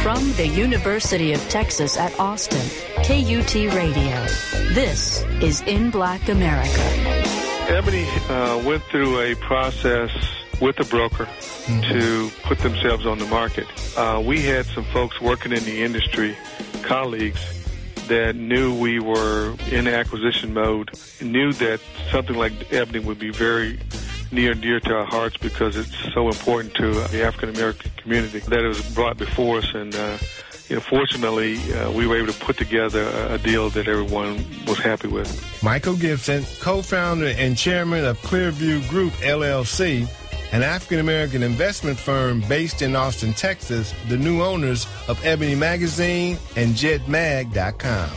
From the University of Texas at Austin, KUT Radio. This is In Black America. Ebony went through a process with a broker to put themselves on the market. We had some folks working in the industry, colleagues, that knew we were in acquisition mode, knew that something like Ebony would be very near and dear to our hearts because it's so important to the African-American community that it was brought before us. And fortunately, we were able to put together a deal that everyone was happy with. Michael Gibson, co-founder and chairman of Clearview Group, LLC, an African-American investment firm based in Austin, Texas, the new owners of Ebony Magazine and JetMag.com.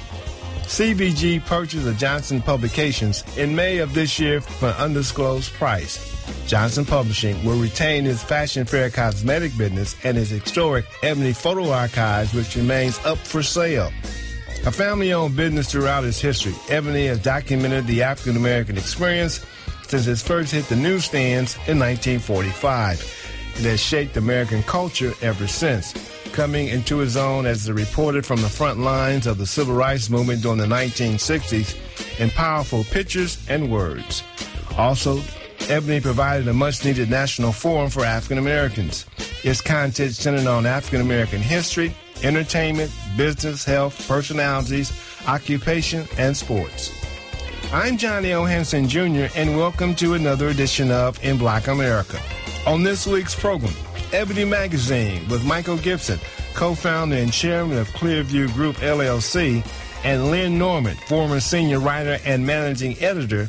CVG purchased the Johnson Publications in May of this year for an undisclosed price. Johnson Publishing will retain its Fashion Fair cosmetic business and its historic Ebony photo archives, which remains up for sale. A family-owned business throughout its history, Ebony has documented the African-American experience since it first hit the newsstands in 1945. It has shaped American culture ever since, coming into its own as a reporter from the front lines of the civil rights movement during the 1960s in powerful pictures and words. Also, Ebony provided a much-needed national forum for African Americans. Its content centered on African American history, entertainment, business, health, personalities, occupation, and sports. I'm Johnny O. Henson Jr., and welcome to another edition of In Black America. On this week's program, Ebony Magazine with Michael Gibson, co-founder and chairman of Clearview Group, LLC, and Lynn Norman, former senior writer and managing editor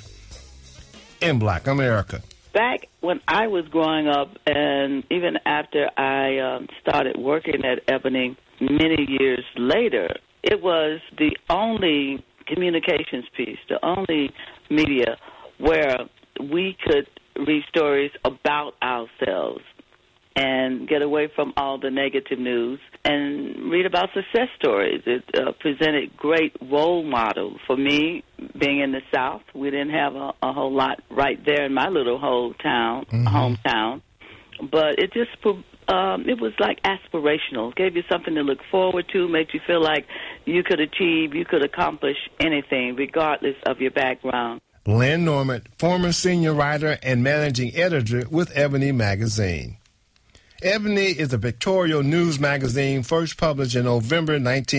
in Black America. Back when I was growing up, and even after I started working at Ebony many years later, it was the only communications piece, the only media where we could read stories about ourselves and get away from all the negative news and read about success stories. It presented great role models. For me, being in the South, we didn't have a whole lot right there in my little hometown. But it just, it was like aspirational. It gave you something to look forward to, made you feel like you could achieve, you could accomplish anything, regardless of your background. Lynn Norman, former senior writer and managing editor with Ebony Magazine. Ebony is a pictorial news magazine first published in November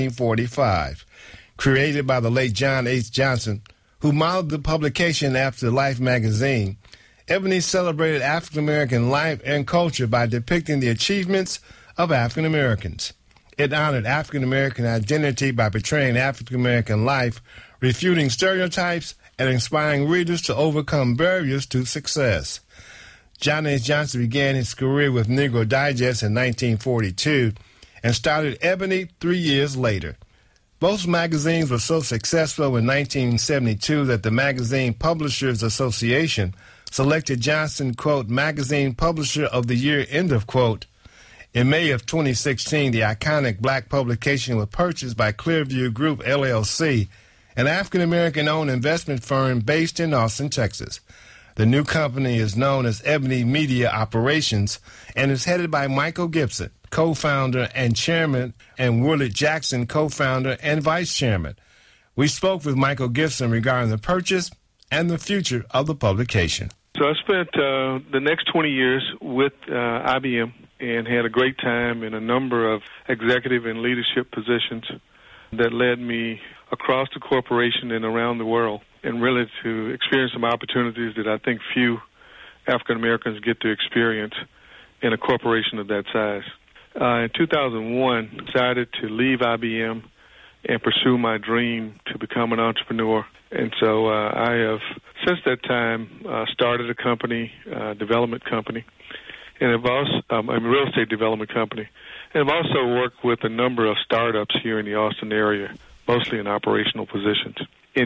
1945. Created by the late John H. Johnson, who modeled the publication after Life magazine, Ebony celebrated African-American life and culture by depicting the achievements of African Americans. It honored African-American identity by portraying African-American life, refuting stereotypes, and inspiring readers to overcome barriers to success. John H. Johnson began his career with Negro Digest in 1942 and started Ebony 3 years later. Both magazines were so successful in 1972 that the Magazine Publishers Association selected Johnson, quote, Magazine Publisher of the Year, end of quote. In May of 2016, the iconic black publication was purchased by Clearview Group, LLC, an African-American-owned investment firm based in Austin, Texas. The new company is known as Ebony Media Operations and is headed by Michael Gibson, co-founder and chairman, and Willard Jackson, co-founder and vice chairman. We spoke with Michael Gibson regarding the purchase and the future of the publication. So I spent the next 20 years with IBM and had a great time in a number of executive and leadership positions that led me across the corporation and around the world, and really to experience some opportunities that I think few African Americans get to experience in a corporation of that size. In 2001, I decided to leave IBM and pursue my dream to become an entrepreneur. And so I have, since that time, started a company, development company, and I've also, a real estate development company. And I've also worked with a number of startups here in the Austin area, mostly in operational positions. In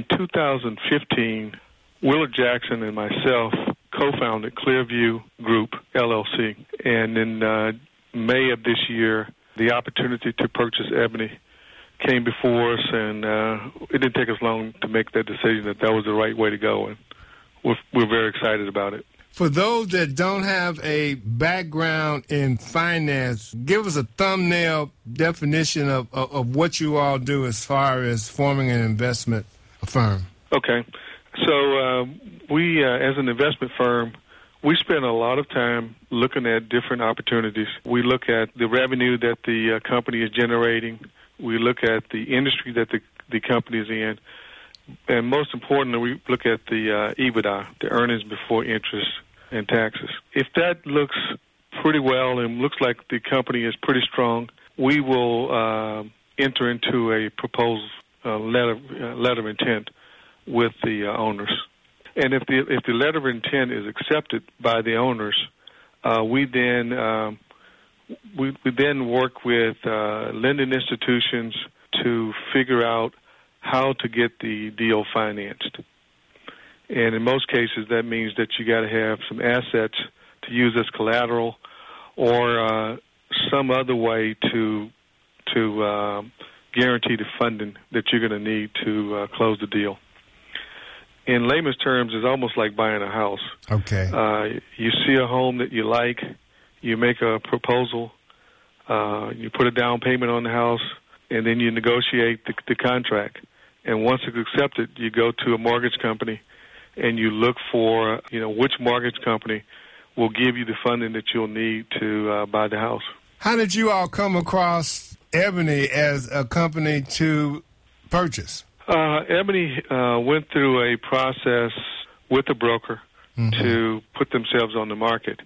2015, Willard Jackson and myself co-founded Clearview Group, LLC. And in May of this year, the opportunity to purchase Ebony came before us, and it didn't take us long to make that decision that was the right way to go, and we're very excited about it. For those that don't have a background in finance, give us a thumbnail definition of what you all do as far as forming an investment firm. Okay. So we, as an investment firm, we spend a lot of time looking at different opportunities. We look at the revenue that the company is generating. We look at the industry that the company is in. And most importantly, we look at the EBITDA, the earnings before interest and taxes. If that looks pretty well and looks like the company is pretty strong, we will enter into a proposal letter of intent with the owners. And if the letter of intent is accepted by the owners, we then work with lending institutions to figure out how to get the deal financed. And in most cases, that means that you got to have some assets to use as collateral, or some other way to guarantee the funding that you're going to need to close the deal. In layman's terms, it's almost like buying a house. Okay. You see a home that you like, you make a proposal, you put a down payment on the house, and then you negotiate the contract. And once it's accepted, you go to a mortgage company and you look for, which mortgage company will give you the funding that you'll need to buy the house. How did you all come across Ebony as a company to purchase? Ebony went through a process with a broker to put themselves on the market.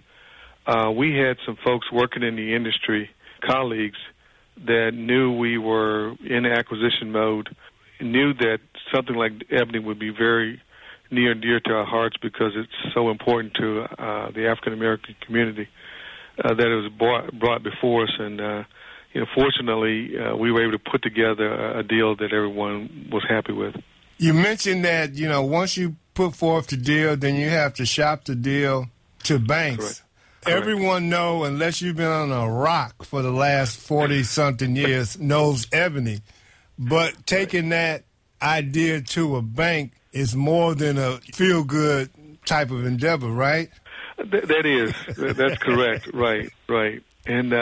We had some folks working in the industry, colleagues, that knew we were in acquisition mode, knew that something like Ebony would be very near and dear to our hearts because it's so important to the African-American community that it was brought before us. And, fortunately, we were able to put together a deal that everyone was happy with. You mentioned that, once you put forth the deal, then you have to shop the deal to banks. Correct. Everyone know, unless you've been on a rock for the last 40-something years, knows Ebony. But taking that idea to a bank is more than a feel-good type of endeavor, right? That is. That's correct. Right. And,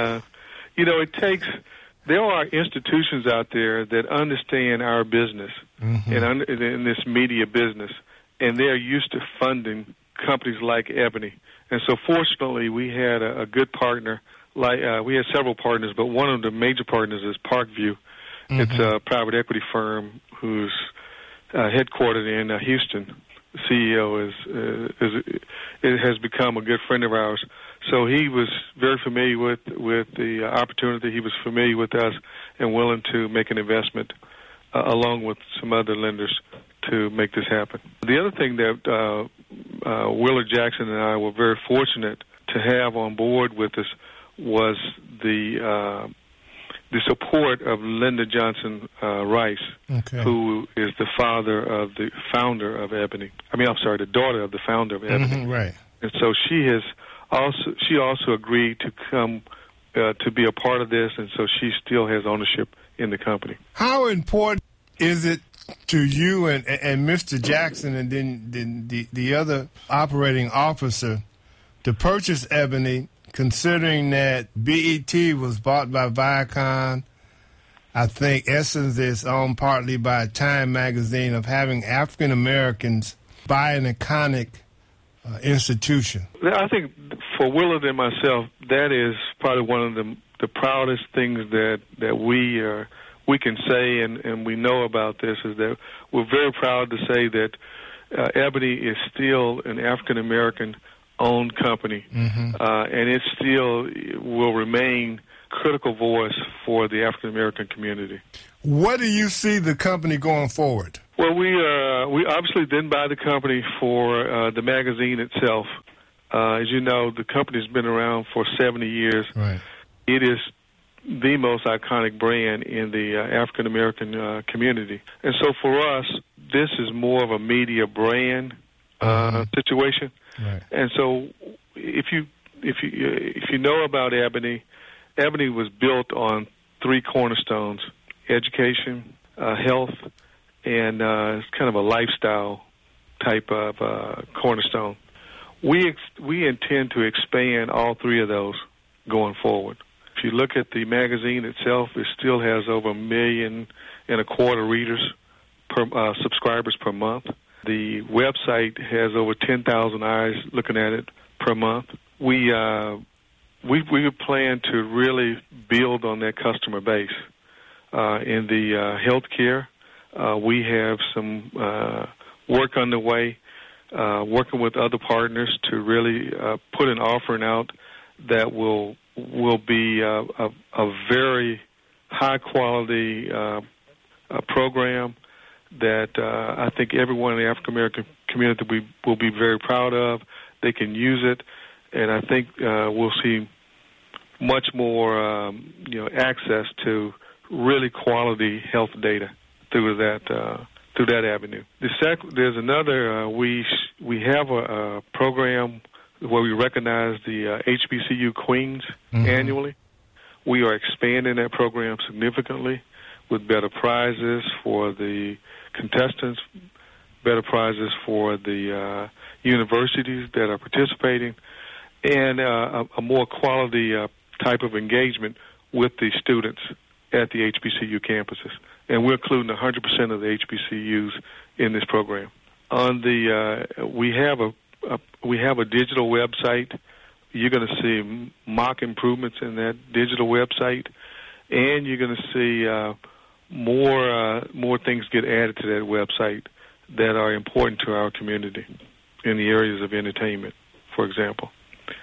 it takes – there are institutions out there that understand our business and in this media business, and they're used to funding companies like Ebony. And so, fortunately, we had a good partner. We had several partners, but one of the major partners is Parkview. It's a private equity firm who's headquartered in Houston. The CEO has become a good friend of ours. So he was very familiar with the opportunity. He was familiar with us and willing to make an investment along with some other lenders to make this happen. The other thing that Willard Jackson and I were very fortunate to have on board with us was the support of Linda Johnson Rice, who is the founder of Ebony. The daughter of the founder of Ebony. Right. And so she also agreed to come to be a part of this, and so she still has ownership in the company. How important is it to you and Mr. Jackson and then the other operating officer to purchase Ebony, considering that BET was bought by Viacom? I think Essence is owned partly by Time magazine, of having African Americans buy an iconic institution. I think for Willard and myself, that is probably one of the proudest things that we can say and we know about this, is that we're very proud to say that Ebony is still an African American owned company, and it still will remain critical voice for the African American community. What do you see the company going forward? Well, we obviously didn't buy the company for the magazine itself. As you know, the company's been around for 70 years. Right. It is the most iconic brand in the African American community, and so for us, this is more of a media brand situation. Right. And so, if you know about Ebony, Ebony was built on three cornerstones: education, health, and it's kind of a lifestyle type of cornerstone. we intend to expand all three of those going forward. If you look at the magazine itself, it still has over 1.25 million readers subscribers per month. The website has over 10,000 eyes looking at it per month. We plan to really build on that customer base. In the healthcare, we have some work underway, working with other partners to really put an offering out that will be a very high quality program that I think everyone in the African American community will be very proud of. They can use it, and I think we'll see much more access to really quality health data through that avenue. There's another we have a program where we recognize the HBCU Queens annually. We are expanding that program significantly with better prizes for the contestants, better prizes for the universities that are participating, and a more quality type of engagement with the students at the HBCU campuses. And we're including 100% of the HBCUs in this program. On the we have a digital website. You're going to see mock improvements in that digital website, and you're going to see more things get added to that website that are important to our community in the areas of entertainment, for example.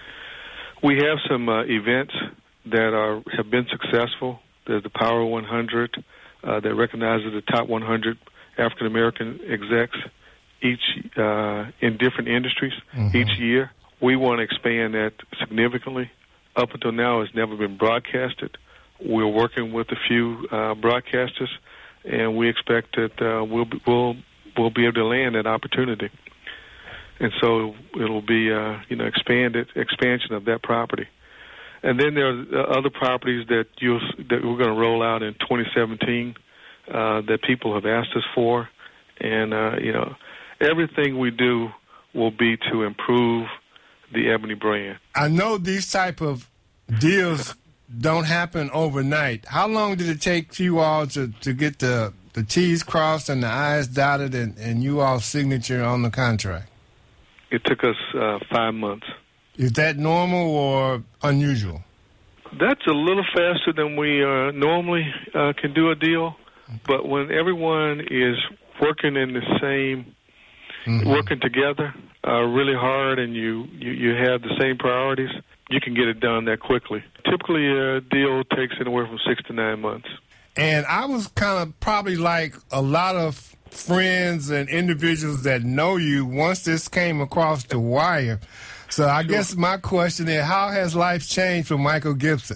We have some events that have been successful. There's the Power 100 that recognizes the top 100 African American execs each in different industries each year. We want to expand that significantly. Up until now, it's never been broadcasted. We're working with a few broadcasters, and we expect that we'll be able to land that opportunity. And so it'll be expansion of that property. And then there are other properties that we're going to roll out in 2017 that people have asked us for, and everything we do will be to improve the Ebony brand. I know these type of deals don't happen overnight. How long did it take you all to get the T's crossed and the I's dotted and you all's signature on the contract? It took us 5 months. Is that normal or unusual? That's a little faster than we normally can do a deal, but when everyone is working in the same, working together really hard, and you have the same priorities, you can get it done that quickly. Typically, a deal takes anywhere from 6 to 9 months. And I was kind of probably like a lot of friends and individuals that know you once this came across the wire. So I guess my question is, how has life changed for Michael Gibson?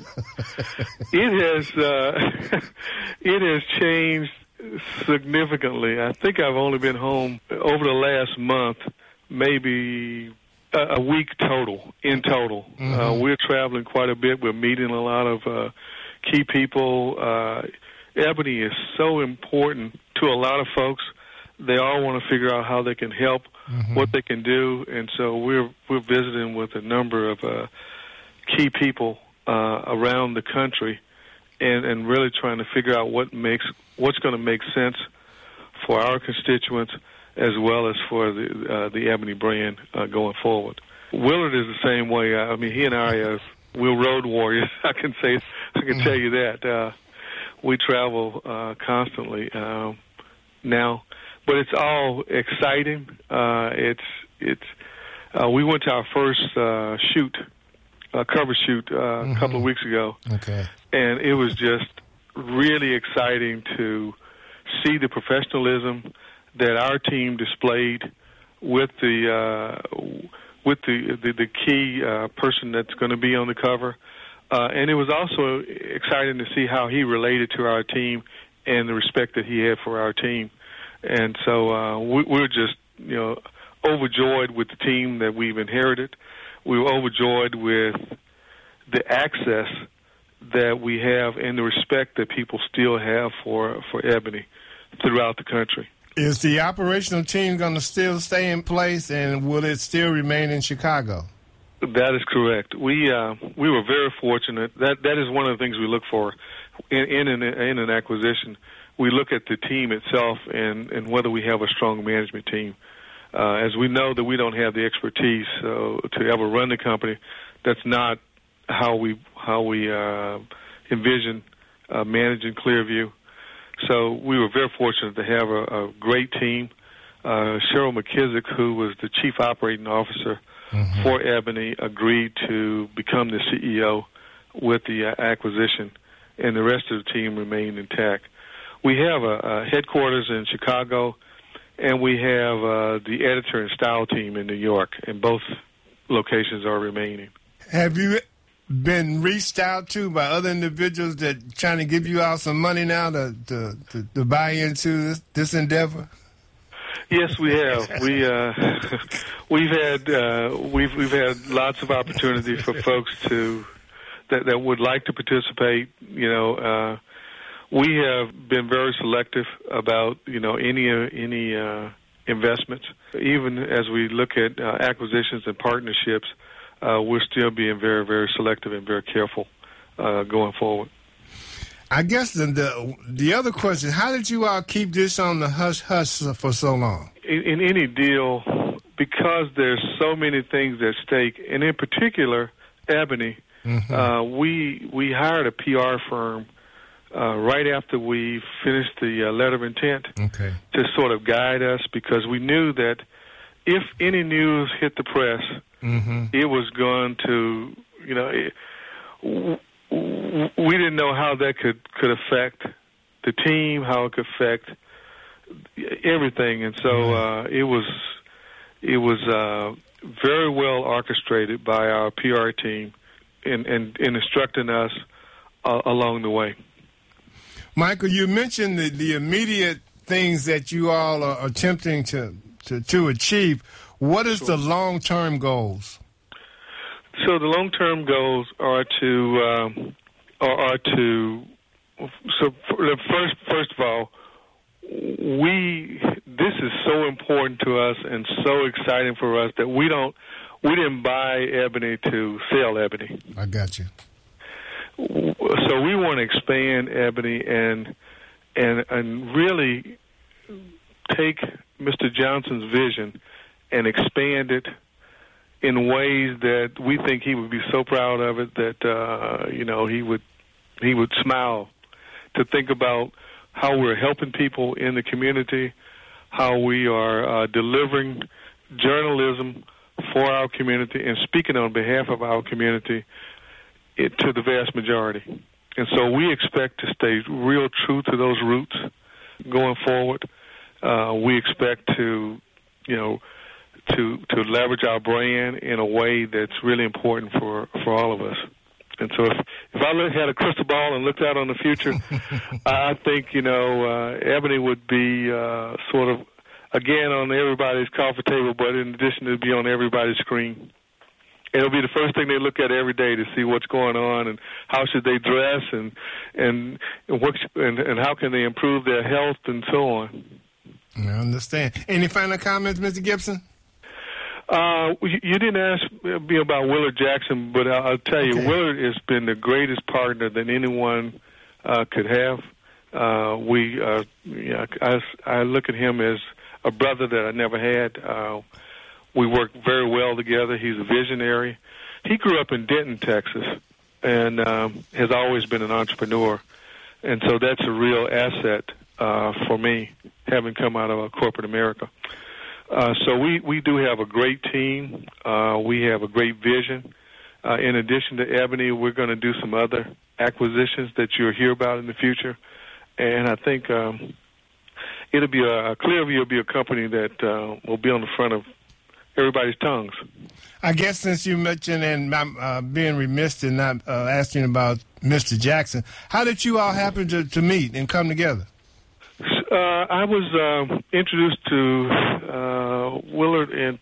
It has changed significantly. I think I've only been home over the last month, maybe a week in total. We're traveling quite a bit. We're meeting a lot of key people. Ebony is so important to a lot of folks. They all want to figure out how they can help, what they can do, and so we're visiting with a number of key people around the country, and really trying to figure out what's going to make sense for our constituents as well as for the Ebony brand going forward. Willard is the same way. I mean, he and I we're road warriors. I can tell you that. We travel constantly now. But it's all exciting. We went to our first cover shoot a couple of weeks ago, and it was just really exciting to see the professionalism that our team displayed with the key person that's going to be on the cover, and it was also exciting to see how he related to our team and the respect that he had for our team. And so we're just, overjoyed with the team that we've inherited. We were overjoyed with the access that we have and the respect that people still have for Ebony throughout the country. Is the operational team going to still stay in place, and will it still remain in Chicago? That is correct. We were very fortunate. That is one of the things we look for in an acquisition. We look at the team itself and whether we have a strong management team. As we know that we don't have the expertise to ever run the company, that's not how we envision managing Clearview. So we were very fortunate to have a great team. Cheryl McKissick, who was the chief operating officer for Ebony, agreed to become the CEO with the acquisition, and the rest of the team remained intact. We have a headquarters in Chicago, and we have the editor and style team in New York, and both locations are remaining. Have you been reached out to by other individuals that trying to give you all some money now to buy into this endeavor? Yes, we have. We've had lots of opportunity for folks that would like to participate. We have been very selective about any investments. Even as we look at acquisitions and partnerships, we're still being very, very selective and very careful going forward. I guess the other question, how did you all keep this on the hush-hush for so long? In any deal, because there's so many things at stake, and in particular, Ebony, we hired a PR firm right after we finished the letter of intent to sort of guide us, because we knew that if any news hit the press, it was going to, we didn't know how that could affect the team, how it could affect everything, and so it was very well orchestrated by our PR team in instructing us along the way. Michael, you mentioned the immediate things that you all are attempting to achieve. What is the long-term goals? So the long-term goals are to first of all, this is so important to us and so exciting for us that we didn't buy Ebony to sell Ebony. I got you. So we want to expand Ebony and really take Mr. Johnson's vision and expand it in ways that we think he would be so proud of it that he would smile to think about how we're helping people in the community, how we are delivering journalism for our community and speaking on behalf of our community to the vast majority. And so we expect to stay real true to those roots going forward. We expect to leverage our brand in a way that's really important for all of us. And so if I had a crystal ball and looked out on the future, I think, Ebony would be sort of, again, on everybody's coffee table, but in addition to be on everybody's screen. It'll be the first thing they look at every day to see what's going on and how should they dress and how can they improve their health and so on. I understand. Any final comments, Mr. Gibson? You didn't ask me about Willard Jackson, but I'll tell you, Willard has been the greatest partner that anyone could have. I look at him as a brother that I never had. We work very well together. He's a visionary. He grew up in Denton, Texas, and has always been an entrepreneur. And so that's a real asset for me, having come out of corporate America. So we do have a great team. We have a great vision. In addition to Ebony, we're going to do some other acquisitions that you'll hear about in the future. And I think it'll be Clearview will be a company that will be on the front of everybody's tongues. I guess since you mentioned, and I'm being remiss in not asking about Mr. Jackson, how did you all happen to meet and come together? I was introduced to Willard in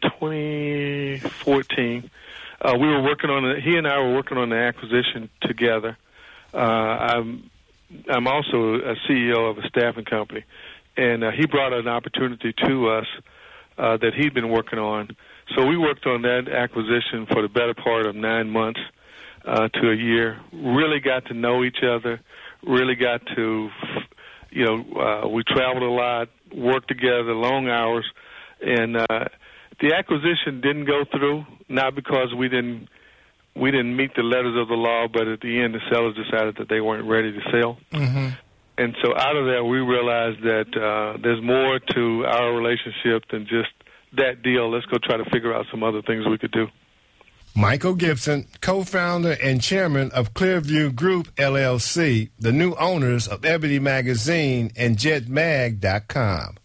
2014. We were working on he and I were working on the acquisition together. I'm also a CEO of a staffing company, and he brought an opportunity to us that he'd been working on. So we worked on that acquisition for the better part of 9 months to a year. Really got to know each other. Really got to, we traveled a lot, worked together, long hours, and the acquisition didn't go through, not because we didn't meet the letters of the law, but at the end the sellers decided that they weren't ready to sell. Mm-hmm. And so out of that we realized that there's more to our relationship than just that deal. Let's go try to figure out some other things we could do. Michael Gibson, co-founder and chairman of Clearview Group, LLC, the new owners of Ebony Magazine and JetMag.com.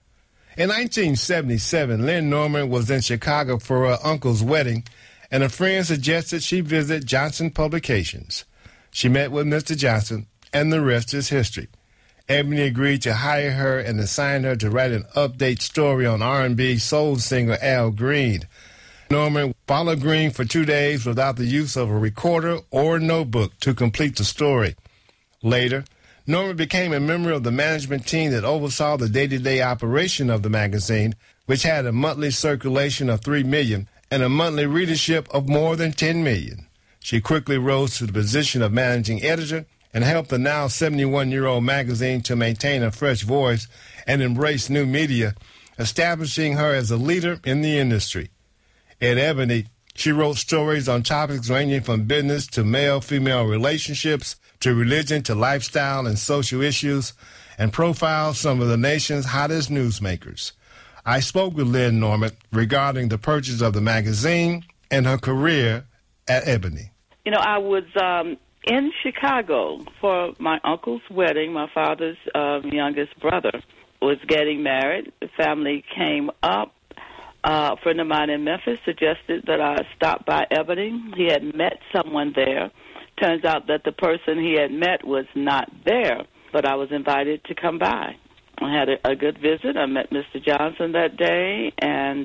In 1977, Lynn Norman was in Chicago for her uncle's wedding, and a friend suggested she visit Johnson Publications. She met with Mr. Johnson, and the rest is history. Ebony agreed to hire her and assigned her to write an update story on R&B soul singer Al Green. Norman followed Green for 2 days without the use of a recorder or notebook to complete the story. Later, Norman became a member of the management team that oversaw the day-to-day operation of the magazine, which had a monthly circulation of 3 million and a monthly readership of more than 10 million. She quickly rose to the position of managing editor and helped the now 71-year-old magazine to maintain a fresh voice and embrace new media, establishing her as a leader in the industry. At Ebony, she wrote stories on topics ranging from business to male-female relationships to religion to lifestyle and social issues, and profiled some of the nation's hottest newsmakers. I spoke with Lynn Norman regarding the purchase of the magazine and her career at Ebony. I was in Chicago for my uncle's wedding. My father's youngest brother was getting married. The family came up. A friend of mine in Memphis suggested that I stop by Ebony. He had met someone there. Turns out that the person he had met was not there, but I was invited to come by. I had a good visit. I met Mr. Johnson that day, and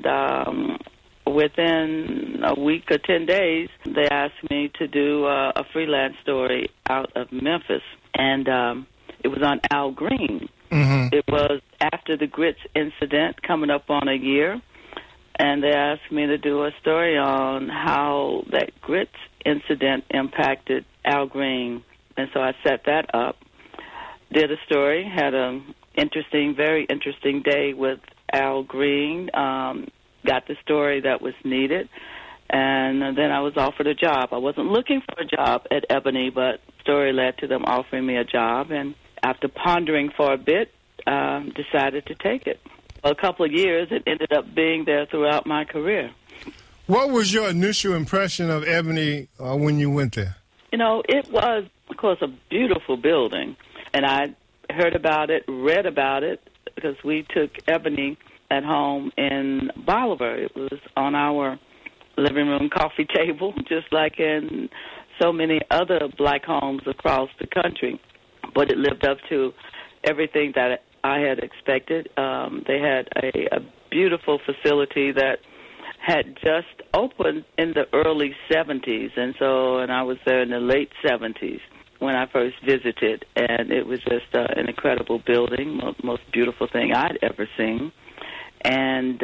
within a week or 10 days, they asked me to do a freelance story out of Memphis, and it was on Al Green. Mm-hmm. It was after the Grits incident, coming up on a year, and they asked me to do a story on how that Grits incident impacted Al Green. And so I set that up, did a story, had an very interesting day with Al Green, got the story that was needed, and then I was offered a job. I wasn't looking for a job at Ebony, but the story led to them offering me a job, and after pondering for a bit, decided to take it. A couple of years, it ended up being there throughout my career. What was your initial impression of Ebony when you went there? It was, of course, a beautiful building, and I heard about it, read about it, because we took Ebony at home in Bolivar. It was on our living room coffee table, just like in so many other black homes across the country. But it lived up to everything that I had expected. They had a beautiful facility that had just opened in the early 70s, and I was there in the late 70s when I first visited, and it was just an incredible building, most beautiful thing I'd ever seen. And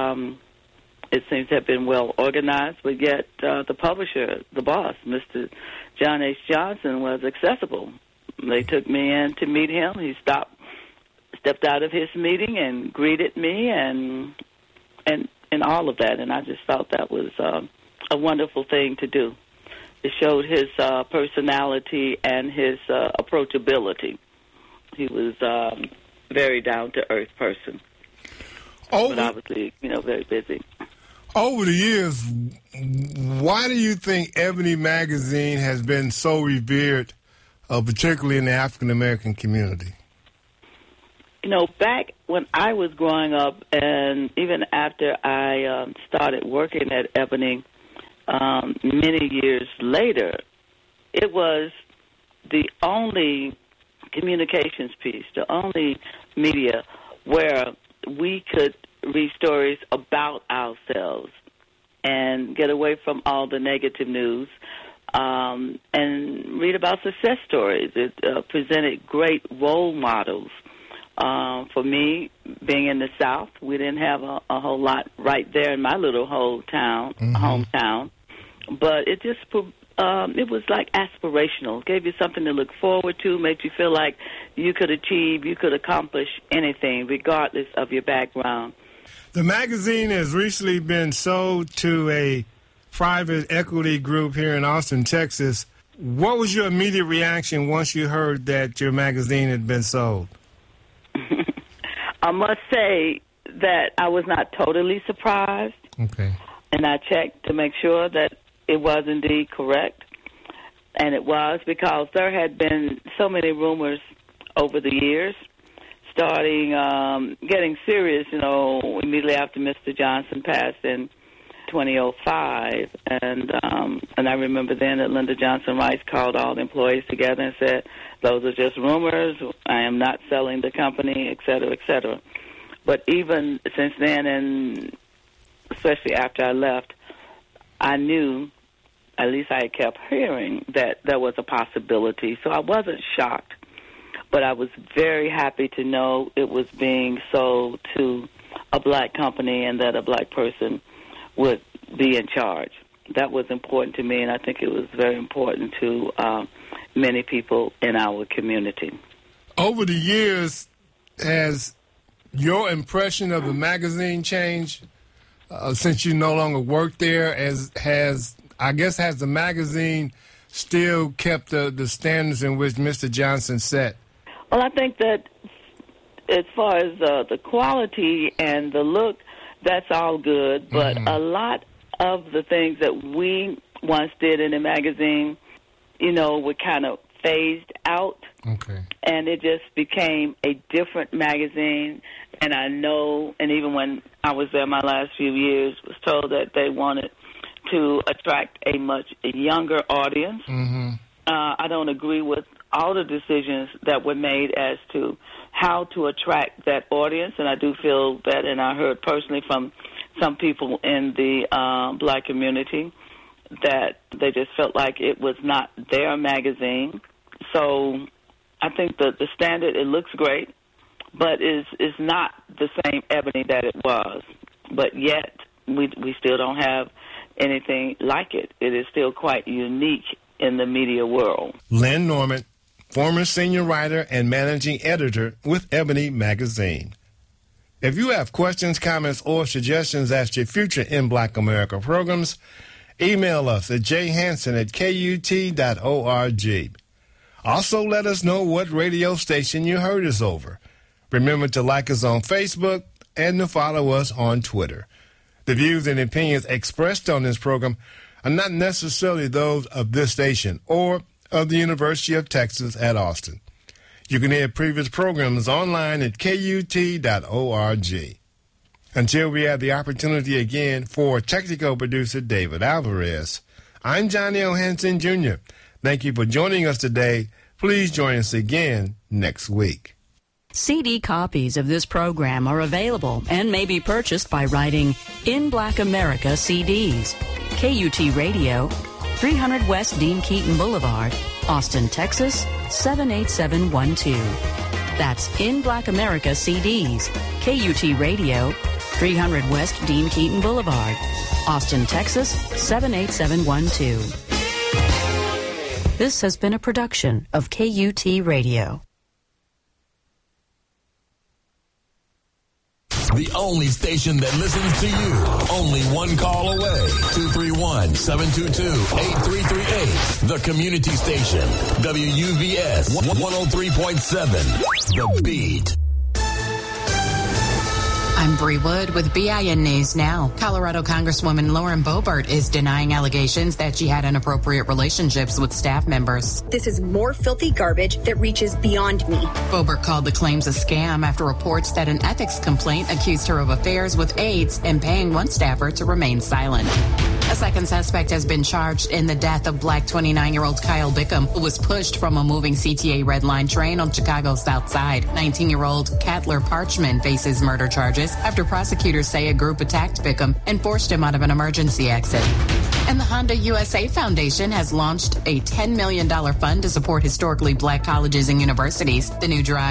it seems to have been well organized, but yet the publisher, the boss, Mr. John H. Johnson, was accessible. They took me in to meet him. He stepped out of his meeting and greeted me and all of that, and I just thought that was a wonderful thing to do. It showed his personality and his approachability. He was a very down-to-earth person, but obviously, very busy. Over the years, why do you think Ebony Magazine has been so revered, particularly in the African-American community? Back when I was growing up, and even after I started working at Ebony many years later, it was the only communications piece, the only media where we could read stories about ourselves and get away from all the negative news and read about success stories. It presented great role models For me, being in the South, we didn't have a whole lot right there in my little hometown. But it just it was like aspirational. It gave you something to look forward to, made you feel like you could achieve, you could accomplish anything, regardless of your background. The magazine has recently been sold to a private equity group here in Austin, Texas. What was your immediate reaction once you heard that your magazine had been sold? I must say that I was not totally surprised. Okay. And I checked to make sure that it was indeed correct. And it was, because there had been so many rumors over the years, starting getting serious, immediately after Mr. Johnson passed in 2005. And I remember then that Lyndon Johnson Rice called all the employees together and said, those are just rumors. I am not selling the company, et cetera, et cetera. But even since then, and especially after I left, I knew, at least I kept hearing, that there was a possibility. So I wasn't shocked, but I was very happy to know it was being sold to a black company and that a black person would be in charge. That was important to me, and I think it was very important to many people in our community. Over the years, has your impression of the magazine changed since you no longer work there? Has the magazine still kept the standards in which Mr. Johnson set? Well, I think that as far as the quality and the look, that's all good, but a lot of the things that we once did in the magazine, were kind of phased out. Okay. And it just became a different magazine. And I know, and even when I was there my last few years, was told that they wanted to attract a much younger audience. I don't agree with all the decisions that were made as to how to attract that audience, and I do feel that, and I heard personally from some people in the black community, that they just felt like it was not their magazine. So I think the standard, it looks great, but is not the same Ebony that it was. But yet we still don't have anything like it. It is still quite unique in the media world. Lynn Norman, former senior writer and managing editor with Ebony Magazine. If you have questions, comments, or suggestions as to future In Black America programs, email us at jhansen@kut.org. Also, let us know what radio station you heard us over. Remember to like us on Facebook and to follow us on Twitter. The views and opinions expressed on this program are not necessarily those of this station or of the University of Texas at Austin. You can hear previous programs online at KUT.org. Until we have the opportunity again, for technical producer David Alvarez, I'm Johnny O. Hansen, Jr. Thank you for joining us today. Please join us again next week. CD copies of this program are available and may be purchased by writing In Black America CDs, KUT Radio, 300 West Dean Keaton Boulevard, Austin, Texas, 78712. That's In Black America CDs, KUT Radio, 300 West Dean Keaton Boulevard, Austin, Texas, 78712. This has been a production of KUT Radio. The only station that listens to you. Only one call away. 231-722-8338. The community station. WUVS 103.7. The Beat. I'm Bree Wood with BIN News Now. Colorado Congresswoman Lauren Boebert is denying allegations that she had inappropriate relationships with staff members. This is more filthy garbage that reaches beyond me. Boebert called the claims a scam after reports that an ethics complaint accused her of affairs with aides and paying one staffer to remain silent. A second suspect has been charged in the death of Black 29-year-old Kyle Bickham, who was pushed from a moving CTA Red Line train on Chicago's South Side. 19-year-old Catler Parchman faces murder charges after prosecutors say a group attacked Bickham and forced him out of an emergency exit. And the Honda USA Foundation has launched a $10 million fund to support historically black colleges and universities. The new drive